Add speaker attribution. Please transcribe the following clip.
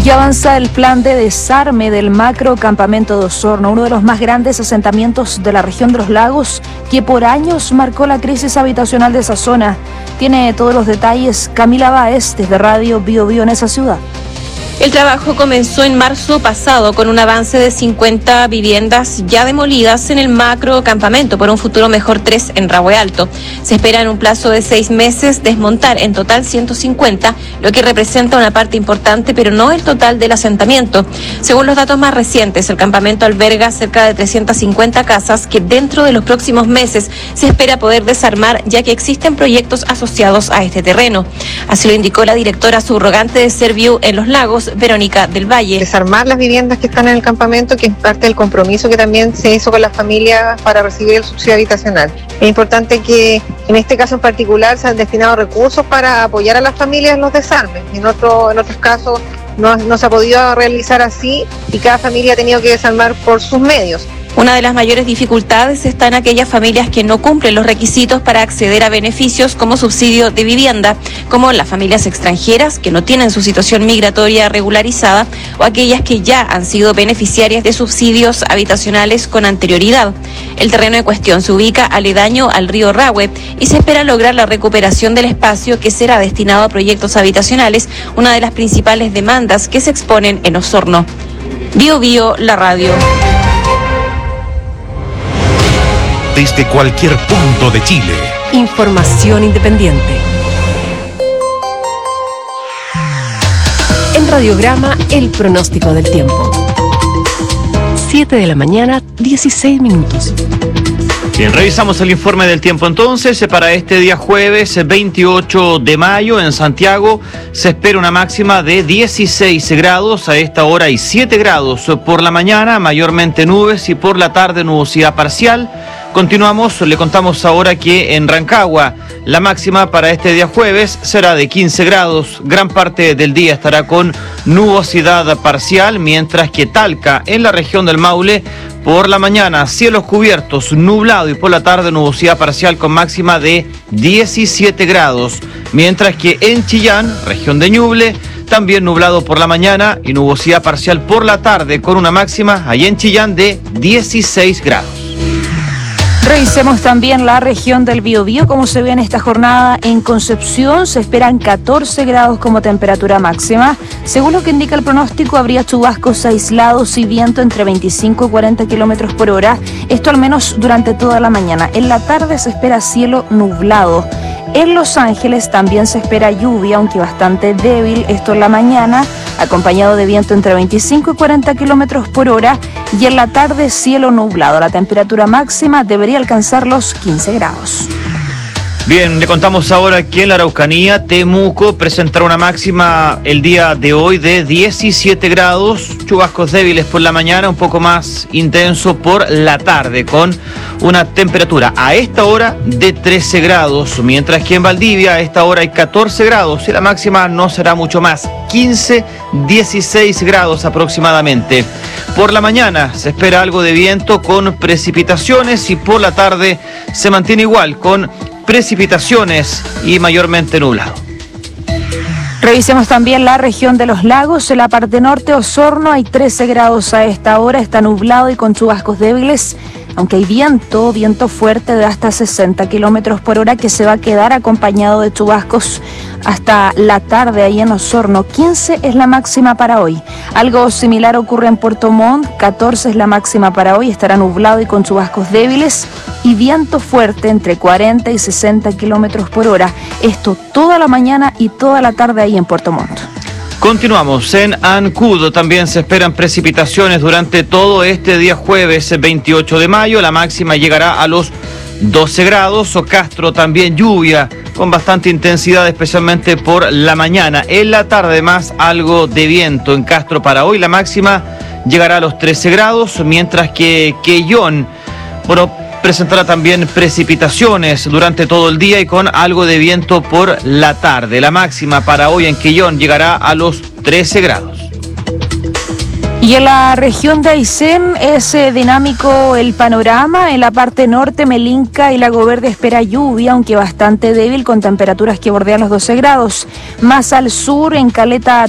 Speaker 1: Y avanza el plan de desarme del macrocampamento de Osorno, uno de los más grandes asentamientos de la región de los lagos, que por años marcó la crisis habitacional de esa zona. Tiene todos los detalles Camila Báez, desde Radio Bio Bio en esa ciudad.
Speaker 2: El trabajo comenzó en marzo pasado con un avance de 50 viviendas ya demolidas en el macrocampamento por un futuro mejor 3 en Rahue Alto. Se espera en un plazo de 6 meses desmontar en total 150, lo que representa una parte importante, pero no el total del asentamiento. Según los datos más recientes, el campamento alberga cerca de 350 casas que dentro de los próximos meses se espera poder desarmar, ya que existen proyectos asociados a este terreno. Así lo indicó la directora subrogante de Serviu en Los Lagos, Verónica del Valle.
Speaker 3: Desarmar las viviendas que están en el campamento, que es parte del compromiso que también se hizo con las familias para recibir el subsidio habitacional. Es importante que en este caso en particular se han destinado recursos para apoyar a las familias en los desarmes. En otros casos no se ha podido realizar así y cada familia ha tenido que desarmar por sus medios.
Speaker 2: Una de las mayores dificultades está en aquellas familias que no cumplen los requisitos para acceder a beneficios como subsidio de vivienda, como las familias extranjeras que no tienen su situación migratoria regularizada o aquellas que ya han sido beneficiarias de subsidios habitacionales con anterioridad. El terreno en cuestión se ubica aledaño al río Rahue y se espera lograr la recuperación del espacio que será destinado a proyectos habitacionales, una de las principales demandas que se exponen en Osorno. Bio Bio, la radio.
Speaker 4: Desde cualquier punto de Chile.
Speaker 5: Información independiente. En Radiograma, el pronóstico del tiempo. 7 de la mañana, 16 minutos.
Speaker 6: Bien, revisamos el informe del tiempo entonces. Para este día jueves 28 de mayo en Santiago se espera una máxima de 16 grados. A esta hora hay 7 grados por la mañana, mayormente nubes, y por la tarde nubosidad parcial. Continuamos, le contamos ahora que en Rancagua la máxima para este día jueves será de 15 grados. Gran parte del día estará con nubosidad parcial, mientras que Talca, en la región del Maule, por la mañana cielos cubiertos, nublado, y por la tarde nubosidad parcial con máxima de 17 grados. Mientras que en Chillán, región de Ñuble, también nublado por la mañana y nubosidad parcial por la tarde con una máxima allá en Chillán de 16 grados.
Speaker 1: Revisemos también la región del Biobío, como se ve en esta jornada. En Concepción se esperan 14 grados como temperatura máxima. Según lo que indica el pronóstico, habría chubascos aislados y viento entre 25 y 40 kilómetros por hora. Esto al menos durante toda la mañana. En la tarde se espera cielo nublado. En Los Ángeles también se espera lluvia, aunque bastante débil, esto en la mañana, acompañado de viento entre 25 y 40 kilómetros por hora, y en la tarde cielo nublado. La temperatura máxima debería alcanzar los 15 grados.
Speaker 6: Bien, le contamos ahora que en la Araucanía, Temuco presentará una máxima el día de hoy de 17 grados, chubascos débiles por la mañana, un poco más intenso por la tarde, con una temperatura a esta hora de 13 grados, mientras que en Valdivia a esta hora hay 14 grados y la máxima no será mucho más, 15, 16 grados aproximadamente. Por la mañana se espera algo de viento con precipitaciones y por la tarde se mantiene igual con precipitaciones y mayormente nublado.
Speaker 1: Revisemos también la región de los lagos. En la parte norte, Osorno, hay 13 grados a esta hora, está nublado y con chubascos débiles, aunque hay viento fuerte de hasta 60 kilómetros por hora que se va a quedar acompañado de chubascos hasta la tarde ahí en Osorno. 15 es la máxima para hoy. Algo similar ocurre en Puerto Montt, 14 es la máxima para hoy, estará nublado y con chubascos débiles y viento fuerte entre 40 y 60 kilómetros por hora. Esto toda la mañana y toda la tarde ahí en Puerto Montt.
Speaker 6: Continuamos, en Ancudo también se esperan precipitaciones durante todo este día jueves 28 de mayo, la máxima llegará a los 12 grados. Ocastro también lluvia con bastante intensidad, especialmente por la mañana. En la tarde más algo de viento en Castro para hoy, la máxima llegará a los 13 grados, mientras que Quellón, presentará también precipitaciones durante todo el día y con algo de viento por la tarde. La máxima para hoy en Quellón llegará a los 13 grados.
Speaker 1: Y en la región de Aysén es dinámico el panorama. En la parte norte, Melinca y Lago Verde espera lluvia, aunque bastante débil, con temperaturas que bordean los 12 grados. Más al sur, en Caleta